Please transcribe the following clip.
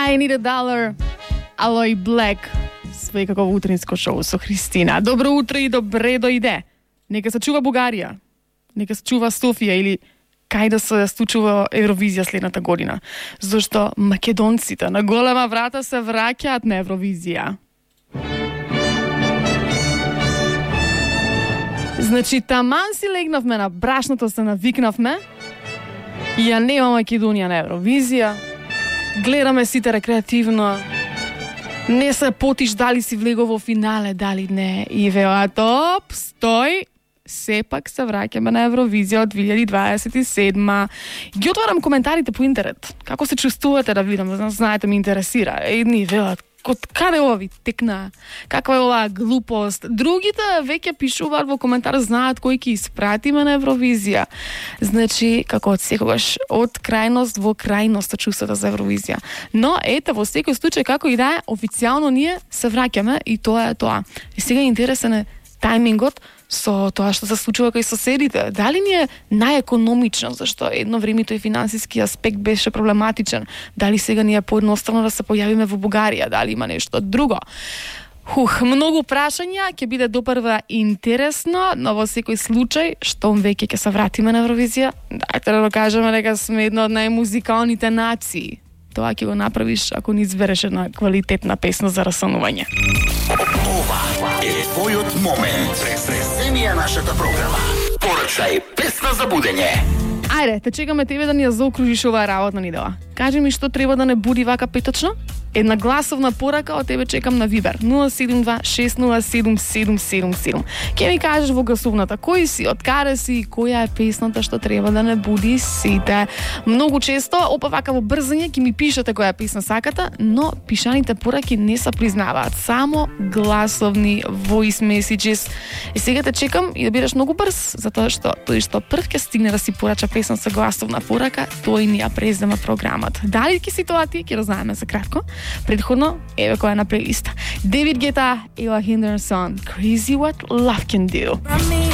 I Need a Dollar, Aloe Black, svekako utrинско шоу со Христина. Добро утро и добре дојде. Нека се чува Бугарија, нека се чува Софија или кај да се случува Евровизија следната година. Зашто македонците на голема врата се враќаат на Евровизија. Значи, таман си легнавме на брашното, се навикнавме и ја нема Македонија на Евровизија. Гледаме сите рекреативно. Не се потиш дали си влегол во финале, дали не. И велат, стој, сепак се враќаме на Евровизија од 2027. Ги отварам коментарите по интернет. Како се чувствувате да видам? Знаете, ме интересира. Едни велат, каде ова ви текна? Каква е оваа глупост? Другите веќе пишуваат во коментар, знаат кој ќе испратиме на Евровизија. Значи, како од секогаш, од крајност во крајност чувствата за Евровизија. Но, ете, во секој случај, како и да е, официјално ние се враќаме и тоа е тоа. И сега интересен е тајмингот со тоа што се случува кај соседите. Дали ни е најекономично, зашто едно време тој финансиски аспект беше проблематичен. Дали сега ни е поедноставно да се појавиме во Бугарија, дали има нешто друго. Многу прашања, ќе биде допрва интересно, но во секој случај, штом веќе ќе се вратиме на Евровизија, дајте да кажеме дека сме една од најмузикалните нации. Тоа ќе го направиш ако не избереш една квалитетна песна за расанување. Ова е твојот момент. Преземија нашата програма. Порачај песна за будење. Ајде, те чекаме тебе да ни ја заокружиш оваа работна недела. Кажи ми што треба да не буди вака петочно? Една гласовна порака од тебе чекам на Вибер 072-607-777. Ке ми кажеш во гласовната кој си, од каде си, која е песната што треба да не буди сите. Многу често, вака во брзање ќе ми пишете која песна сакате, но пишаните пораки не се признаваат. Само гласовни voice messages. И сега те чекам и да бидеш многу брз, затоа што тој што прв ќе стигне да си порача песна со гласовна порака, тој ни ја презема програмата. Дали ќе си тоа ти, ќе разнаеме за кратко. Предходно, еве која е на плейлиста. David Guetta, Ella Henderson, Crazy What Love Can Do.